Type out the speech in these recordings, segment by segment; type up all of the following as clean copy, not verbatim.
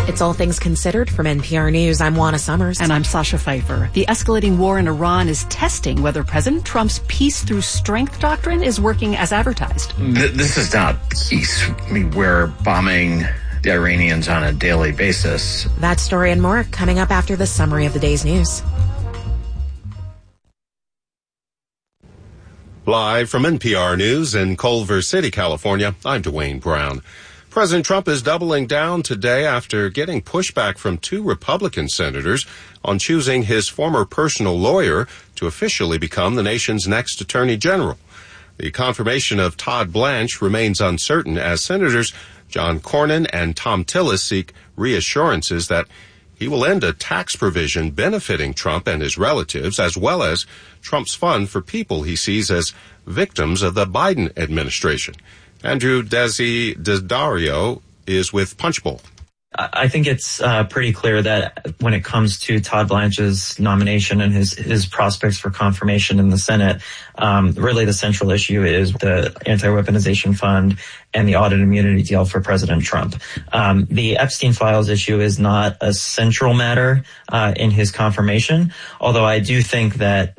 It's All Things Considered from NPR News. I'm Juana Summers. And I'm Sasha Pfeiffer. The escalating war in Iran is testing whether President Trump's peace through strength doctrine is working as advertised. This is not peace. I mean, we're bombing the Iranians on a daily basis. That story and more coming up after the summary of the day's news. Live from NPR News in Culver City, California, I'm Dwayne Brown. President Trump is doubling down today after getting pushback from 2 Republican senators on choosing his former personal lawyer to officially become the nation's next attorney general. The confirmation of Todd Blanche remains uncertain as Senators John Cornyn and Thom Tillis seek reassurances that he will end a tax provision benefiting Trump and his relatives, as well as Trump's fund for people he sees as victims of the Biden administration. Andrew Desiderio is with Punchbowl. I think it's pretty clear that when it comes to Todd Blanche's nomination and his prospects for confirmation in the Senate, really the central issue is the anti-weaponization fund and the audit immunity deal for President Trump. The Epstein files issue is not a central matter in his confirmation, although I do think that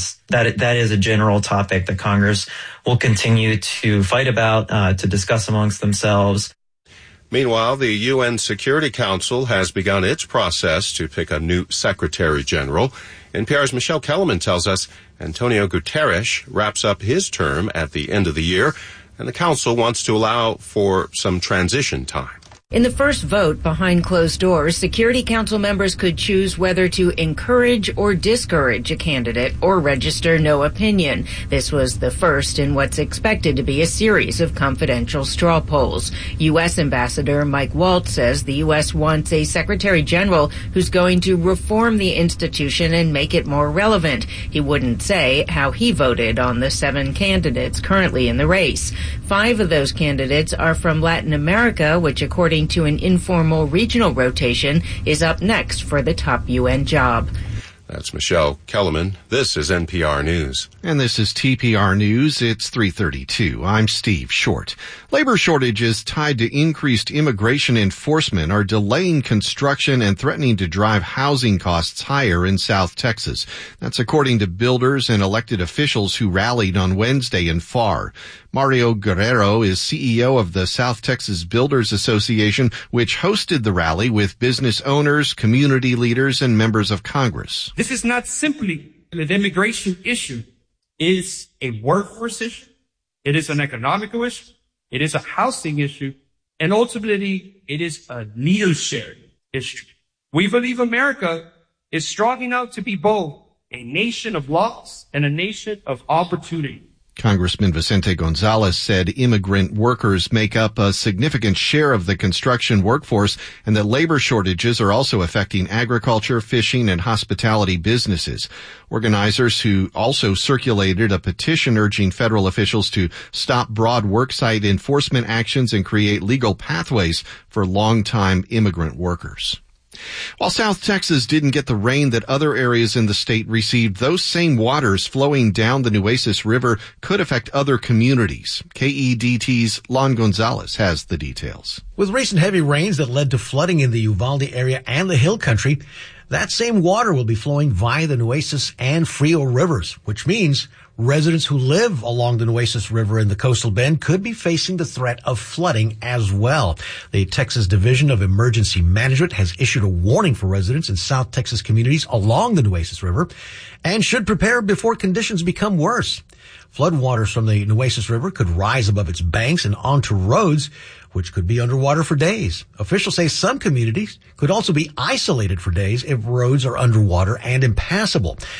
that is a general topic that Congress will continue to fight about, to discuss amongst themselves. Meanwhile, the UN Security Council has begun its process to pick a new Secretary General. NPR's Michelle Kellerman tells us Antonio Guterres wraps up his term at the end of the year, and the Council wants to allow for some transition time. In the first vote behind closed doors, Security Council members could choose whether to encourage or discourage a candidate or register no opinion. This was the first in what's expected to be a series of confidential straw polls. U.S. Ambassador Mike Waltz says the U.S. wants a Secretary General who's going to reform the institution and make it more relevant. He wouldn't say how he voted on the 7 candidates currently in the race. 5 of those candidates are from Latin America, which, according to an informal regional rotation, is up next for the top UN job. That's Michelle Kellerman. This is NPR News. And this is TPR News. It's 3:32. I'm Steve Short. Labor shortages tied to increased immigration enforcement are delaying construction and threatening to drive housing costs higher in South Texas. That's according to builders and elected officials who rallied on Wednesday in Pharr. Mario Guerrero is CEO of the South Texas Builders Association, which hosted the rally with business owners, community leaders, and members of Congress. This is not simply an immigration issue. It is a workforce issue. It is an economical issue. It is a housing issue. And ultimately, it is a leadership issue. We believe America is strong enough to be both a nation of laws and a nation of opportunity. Congressman Vicente Gonzalez said immigrant workers make up a significant share of the construction workforce and that labor shortages are also affecting agriculture, fishing, and hospitality businesses. Organizers who also circulated a petition urging federal officials to stop broad worksite enforcement actions and create legal pathways for longtime immigrant workers. While South Texas didn't get the rain that other areas in the state received, those same waters flowing down the Nueces River could affect other communities. KEDT's Lon Gonzalez has the details. With recent heavy rains that led to flooding in the Uvalde area and the Hill Country, that same water will be flowing via the Nueces and Frio rivers, which means residents who live along the Nueces River in the coastal bend could be facing the threat of flooding as well. The Texas Division of Emergency Management has issued a warning for residents in South Texas communities along the Nueces River and should prepare before conditions become worse. Floodwaters from the Nueces River could rise above its banks and onto roads, which could be underwater for days. Officials say some communities could also be isolated for days if roads are underwater and impassable.